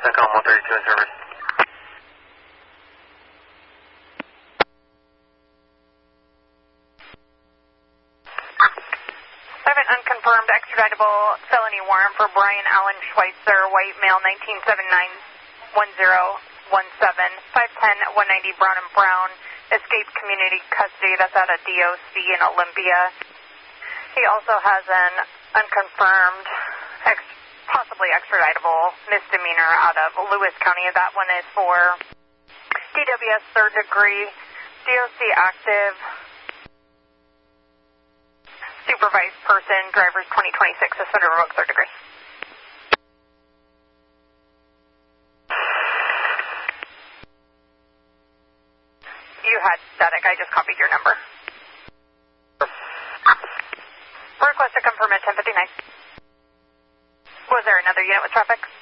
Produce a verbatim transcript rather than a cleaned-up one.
Second one thirty-two in service. I have an unconfirmed extraditable felony warrant for Brian Allen Schweitzer, white male, nineteen seventy-nine one zero one seven, five ten one ninety Brown and Brown, escaped community custody. That's out of D O C in Olympia. He also has an unconfirmed, ex possibly extraditable misdemeanor out of Lewis County. That one is for D W S third degree, D O C active, supervised person, drivers twenty twenty-six, suspended revoke third degree. You had static, I just copied your number. Request to confirm at ten fifty-nine. Was there another unit with traffic?